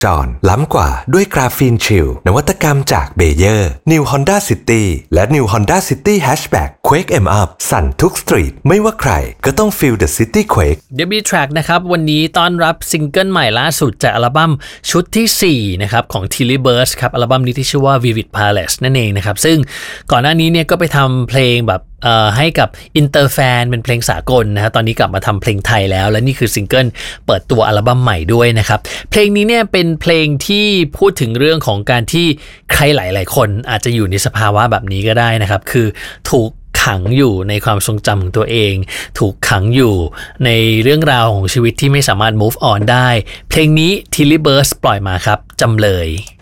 จรล้ำกว่าด้วยกราฟีนชิลนวัตกรรมจากเบเยอร์ New Honda City และ New Honda City Hatchback Quake em up สั่นทุกสตรีทไม่ว่าใครก็ต้อง Feel the City Quake Debut Track นะครับวันนี้ต้อนรับซิงเกิลใหม่ล่าสุดจากอัลบั้มชุดที่4นะครับของ Tilly Burst ครับอัลบั้มนี้ที่ชื่อว่า Vivid Palace นั่นเองนะครับซึ่งก่อนหน้านี้เนี่ยก็ไปทำเพลงแบบให้กับอินเตอร์แฟนเป็นเพลงสากลนะครับตอนนี้กลับมาทำเพลงไทยแล้วและนี่คือซิงเกิลเปิดตัวอัลบั้มใหม่ด้วยนะครับเพลงนี้เนี่ยเป็นเพลงที่พูดถึงเรื่องของการที่ใครหลายๆคนอาจจะอยู่ในสภาวะแบบนี้ก็ได้นะครับคือถูกขังอยู่ในความทรงจำของตัวเองถูกขังอยู่ในเรื่องราวของชีวิตที่ไม่สามารถ move on ได้เพลงนี้ Tilly Burst ปล่อยมาครับจำเลย